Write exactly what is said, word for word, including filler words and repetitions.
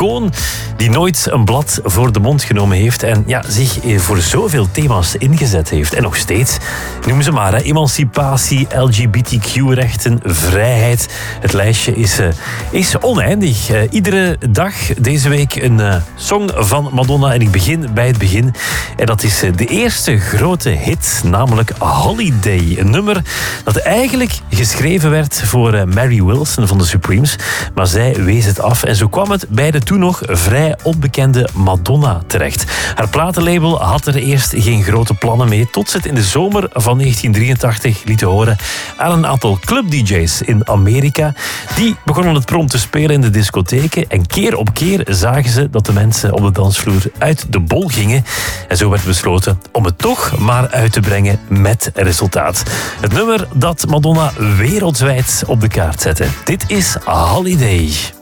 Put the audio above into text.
icoon die nooit een blad voor de mond genomen heeft en ja, zich voor zoveel thema's ingezet heeft. En nog steeds, noem ze maar, hè. Emancipatie, L G B T Q-rechten, vrijheid. Het lijstje is, uh, is oneindig. Uh, iedere dag deze week een uh, song van Madonna en ik begin bij het begin. En dat is uh, de eerste grote hit, namelijk Holiday. Een nummer dat eigenlijk geschreven werd voor uh, Mary Wilson van de Supremes, maar zij wees het af en zo kwam het bij de toen nog vrij onbekende Madonna terecht. Haar platenlabel had er eerst geen grote plannen mee, tot ze het in de zomer van negentien drieëntachtig lieten horen aan een aantal club-D J's in Amerika. Die begonnen het prompt te spelen in de discotheken en keer op keer zagen ze dat de mensen op de dansvloer uit de bol gingen. En zo werd besloten om het toch maar uit te brengen met resultaat. Het nummer dat Madonna wereldwijd op de kaart zette. Dit is Holiday.